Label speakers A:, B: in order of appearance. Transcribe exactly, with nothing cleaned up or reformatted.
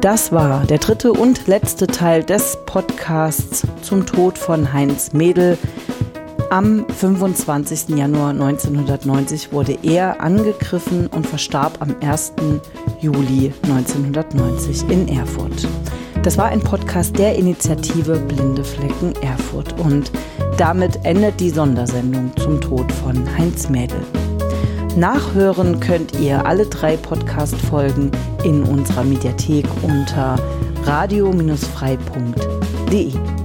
A: Das war der dritte und letzte Teil des Podcasts zum Tod von Heinz Mädel. Am fünfundzwanzigsten Januar neunzehnhundertneunzig wurde er angegriffen und verstarb am ersten Juli neunzehnhundertneunzig in Erfurt. Das war ein Podcast der Initiative Blinde Flecken Erfurt und damit endet die Sondersendung zum Tod von Heinz Mädel. Nachhören könnt ihr alle drei Podcast-Folgen in unserer Mediathek unter radio Bindestrich frei Punkt de.